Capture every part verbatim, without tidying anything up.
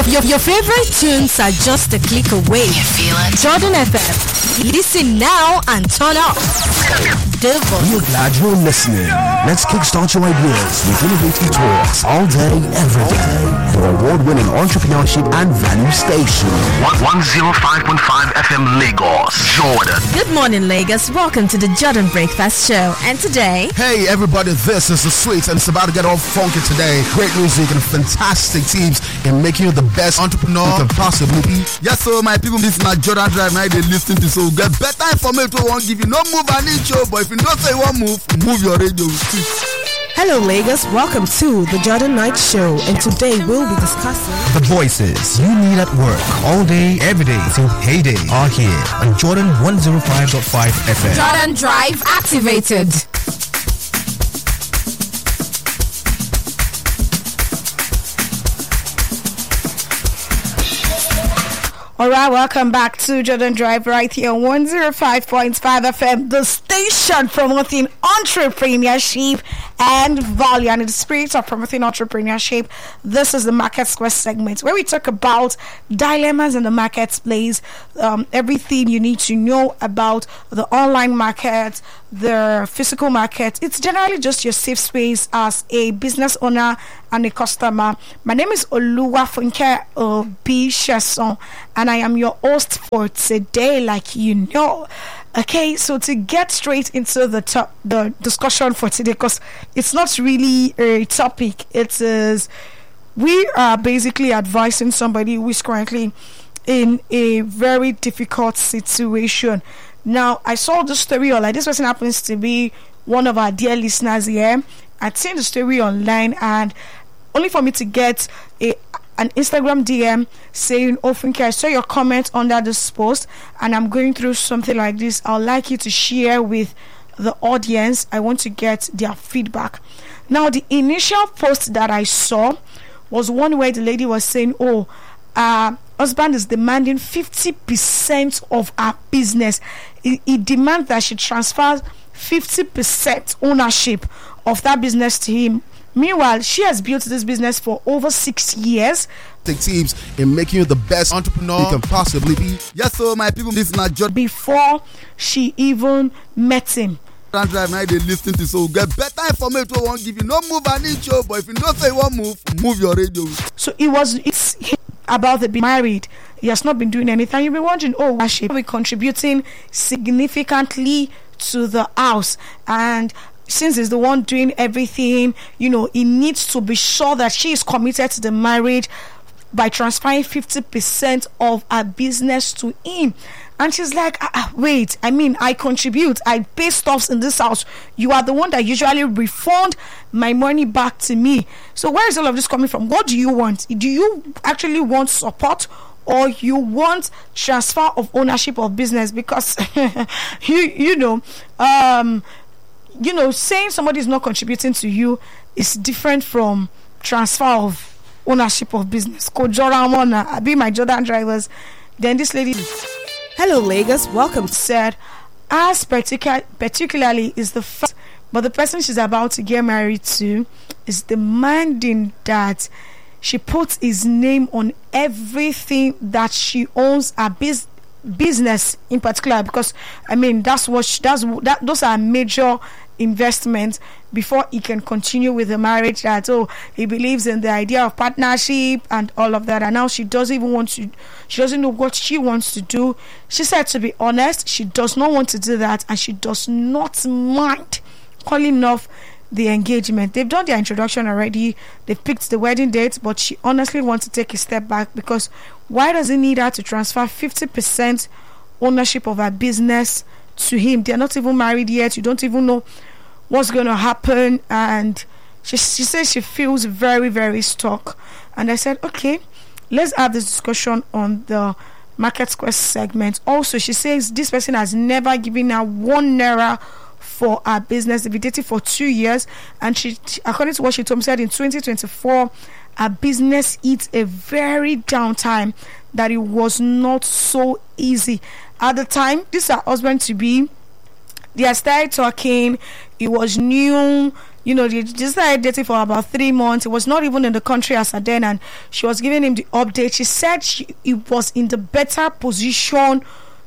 Your, your, your favorite tunes are just a click away. You feel it? Jordan F M. Listen now and turn up. We're glad you're listening. Let's kickstart your ideas with innovative talks all day, every day. Your award-winning entrepreneurship and value station. one oh five point five F M Lagos, Jordan. Good morning, Lagos. Welcome to the Jordan Breakfast Show. And today... Hey, everybody, this is The Sweets, and it's about to get all funky today. Great music and fantastic teams in making you the best entrepreneur you can possibly be. Yes, so my people, this is not Jordan Drive. Now they listen to so get better information. Won't give you no move an inch, but if you don't say one move, move your radio. Hello, Lagos. Welcome to the Jordan Night Show, and today we'll be discussing the voices you need at work all day, every day till payday are here on Jordan one oh five point five F M. Jordan Drive activated. All right, welcome back to Jordan Drive right here on one oh five point five F M, the station promoting entrepreneurship and value. And in the spirit of promoting entrepreneurship, this is the Market Square segment where we talk about dilemmas in the marketplace, um, everything you need to know about the online market, the physical market. It's generally just your safe space as a business owner and a customer. My name is Oluwafunke Obi Sheson, and I am your host for today, like you know. Okay, so to get straight into the top, the discussion for today, because it's not really a topic. It is, we are basically advising somebody who is currently in a very difficult situation. Now, I saw the story online. This person happens to be one of our dear listeners here. I'd seen the story online, and only for me to get a an Instagram D M saying, "Oh, Funke, I saw your comment under this post, and I'm going through something like this. I'd like you to share with the audience. I want to get their feedback." Now, the initial post that I saw was one where the lady was saying, "Oh, uh, husband is demanding fifty percent of her business. He, he demands that she transfers fifty percent ownership of that business to him. Meanwhile, she has built this business for over six years. Take teams in making you the best entrepreneur you can possibly be. Yes, so my people, this is not just before she even met him. Drive now they listen to so get better information. Won't give you no move an inch, but if you don't say one move, move your radio." So it was it's about the being married. He has not been doing anything. You'll be wondering, oh, why she be contributing significantly to the house, and since he's the one doing everything, you know, he needs to be sure that she is committed to the marriage by transferring fifty percent of her business to him. And she's like, ah, ah, wait, I mean, I contribute, I pay stuffs in this house. You are the one that usually refund my money back to me. So where is all of this coming from? What do you want? Do you actually want support, or you want transfer of ownership of business? Because you you know, um you know, saying somebody is not contributing to you is different from transfer of ownership of business. Kojora I be my Jordan drivers. Then this lady, hello Lagos, welcome, said, as particular, particularly is the fact, but the person she's about to get married to is demanding that she puts his name on everything that she owns, a business business in particular, because I mean that's what she, that's that those are major investments before he can continue with the marriage. That, oh, he believes in the idea of partnership and all of that, and now she doesn't even want to she doesn't know what she wants to do. She said, to be honest, she does not want to do that, and she does not mind calling off the engagement. They've done their introduction already, they've picked the wedding date, but she honestly wants to take a step back, because why does he need her to transfer fifty percent ownership of her business to him? They're not even married yet. You don't even know what's going to happen. And she, she says she feels very, very stuck. And I said, okay, let's have this discussion on the Market Square segment. Also, she says this person has never given her one naira for her business. They've been dating for two years, and she, according to what she told me, said in twenty twenty-four her business hit a very down time, that it was not so easy at the time. This is her husband to be. They had started talking. It was new. You know, they just started dating for about three months. He was not even in the country as at then, and she was giving him the update. She said she he was in the better position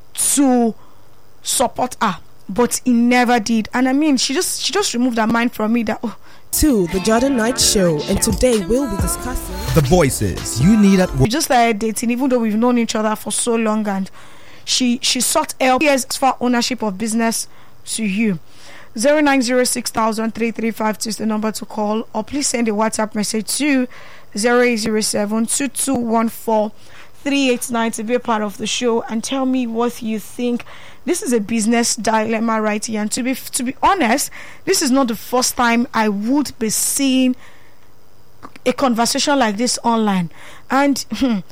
to support her, but he never did. And I mean, she just she just removed her mind from me that oh. To the Jordan Knight Show, and today we'll be discussing the voices you need at work. We just started dating, even though we've known each other for so long, and she she sought help years for ownership of business to you. Zero nine zero six thousand three three five two is the number to call, or please send a WhatsApp message to zero eight zero seven two two one four three eight nine to be a part of the show and tell me what you think. This is a business dilemma right here, and to be to be honest, this is not the first time I would be seeing a conversation like this online. And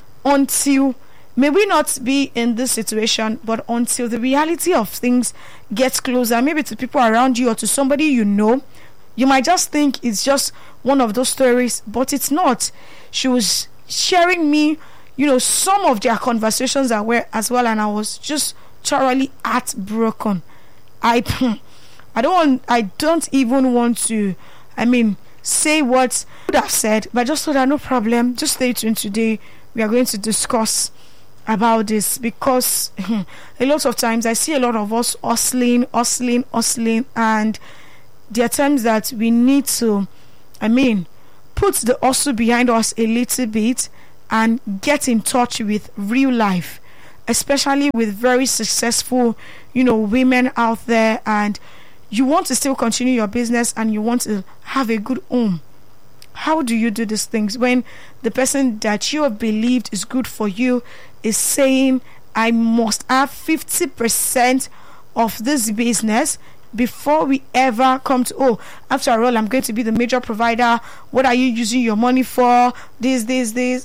until, may we not be in this situation, but until the reality of things gets closer, maybe to people around you or to somebody you know, you might just think it's just one of those stories, but it's not. She was sharing me, you know, some of their conversations that were as well, and I was just thoroughly heartbroken. I, I don't want, I don't even want to, I mean, say what I would have said, but I just thought that no problem. Just stay tuned today. We are going to discuss about this because a lot of times I see a lot of us hustling, hustling, hustling, and there are times that we need to, I mean, put the hustle behind us a little bit and get in touch with real life, especially with very successful, you know, women out there, and you want to still continue your business and you want to have a good home. How do you do these things when the person that you have believed is good for you is saying, I must have fifty percent of this business before we ever come to, oh, after all, I'm going to be the major provider. What are you using your money for? This, this, this.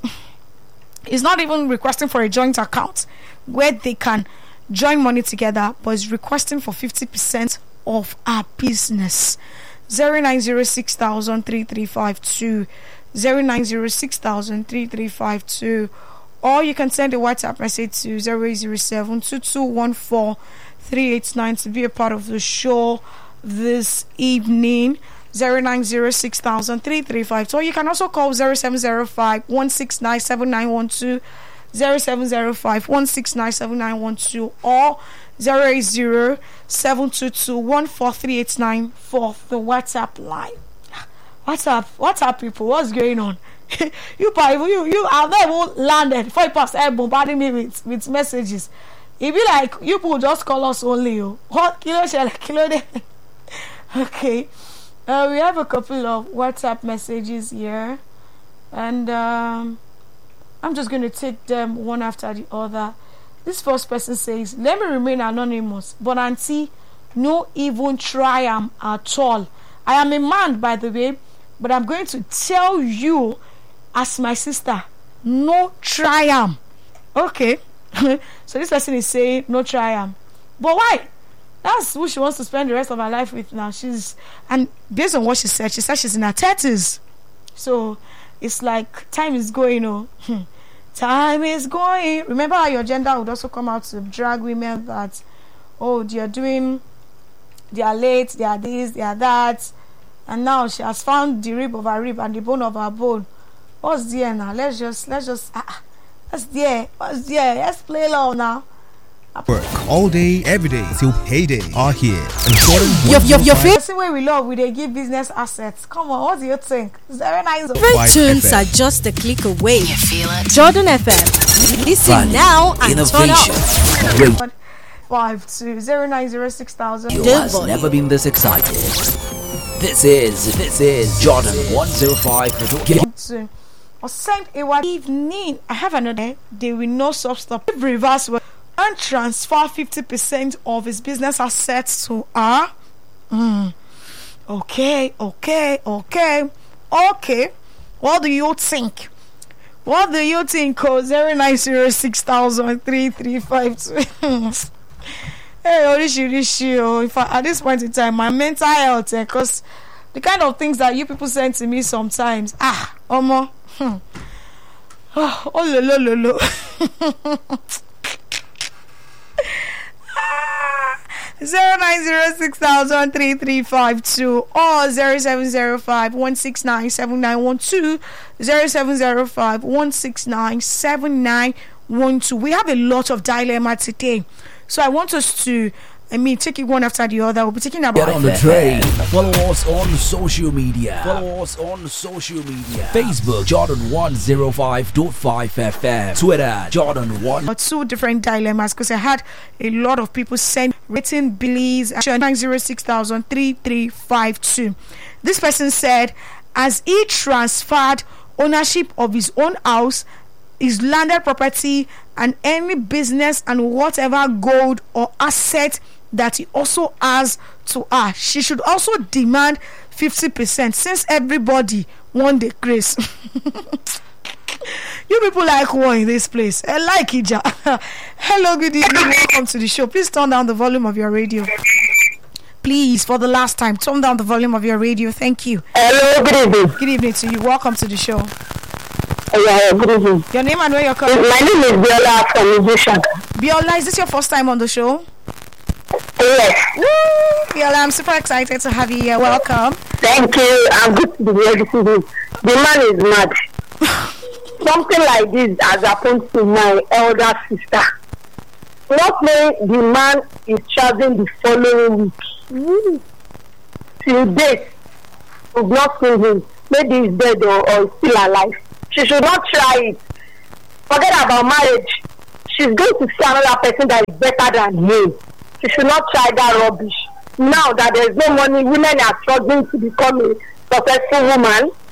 It's not even requesting for a joint account where they can join money together, but it's requesting for fifty percent of our business. Zero nine zero six thousand three three five two, zero nine zero six thousand three three five two, or you can send a WhatsApp message to zero eight zero seven two two one four three eight nine to be a part of the show this evening. Zero nine zero six thousand three three five two, or you can also call zero seven zero five one six nine seven nine one two, zero seven zero five one six nine seven nine one two, or zero eight zero seven two two one four three eight nine for the WhatsApp line. WhatsApp, WhatsApp people, what's going on? you people, you you are not even landed. Five percent bombarding me with, with messages. It be like you people just call us only. Oh. What kilo shell kilo de? Okay. Uh, we have a couple of WhatsApp messages here, and um, I'm just going to take them one after the other. This first person says, let me remain anonymous, but auntie, no even try am at all. I am a man, by the way, but I'm going to tell you as my sister, no try am. Okay. So this person is saying, no try am. But why? That's who she wants to spend the rest of her life with now. She's, and based on what she said, she said she's in her thirties. So it's like time is going, oh. Time is going. Remember how your gender would also come out to drag women that, oh, they are doing, they are late, they are this, they are that. And now she has found the rib of her rib and the bone of her bone. What's there now? Let's just, let's just, ah, what's there? What's there? Let's play along now. Work all day, every day till payday are here. And Jordan, your your your favorite way we love, we they give business assets. Come on, what do you think? Zero nine zero. Favorite tunes are just a click away. You feel it? Jordan F M. Listen Value, now and innovation. turn up. Five two zero nine zero six thousand. You has never been this excited. This is this is Jordan one zero five. Or send a one evening. I have another. They will no stop. Reverse and transfer fifty percent of his business assets to her. Mm. Okay, okay, okay, okay. What do you think? What do you think? Oh, zero nine zero six thousand three three five two. Hey, Orishi, Orishi, oh, if I, at this point in time, my mental health, because eh, the kind of things that you people send to me sometimes, ah, Omo, hmm. oh, oh, lo, lo, lo, lo. zero nine zero six thousand three three five two or zero seven zero five one six nine seven nine one two, zero seven zero five one six nine seven nine one two. We have a lot of dilemma today, so I want us to I mean, take it one after the other. We'll be taking about. Get on the train. Follow us on social media. Follow us on social media. Facebook, Jordan one oh five point five F M. Twitter, Jordan one. Two different dilemmas because I had a lot of people send written bills at nine zero six thousand three three five two. This person said, as he transferred ownership of his own house, his landed property, and any business and whatever gold or asset that he also has to her, she should also demand fifty percent since everybody want the grace. You people like war in this place. I like it. Hello, good evening. Welcome to the show. Please turn down the volume of your radio. Please, for the last time, turn down the volume of your radio. Thank you. Hello, good evening. Good evening to you. Welcome to the show. Yeah, good evening. Your name and where you're calling? My name is Biola from Ibushaka. Biola, is this your first time on the show? Yes. Woo! Biola, I'm super excited to have you here. Welcome. Thank you. I'm good to be here this evening. The man is mad. Something like this has happened to my elder sister. Not knowing the man is traveling the following week. Woo. Till date, we've not seen him. Maybe he's dead or, or still alive. She should not try it. Forget about marriage. She's going to see another person that is better than him. She should not try that rubbish. Now that there's no money, women are struggling to become a successful woman.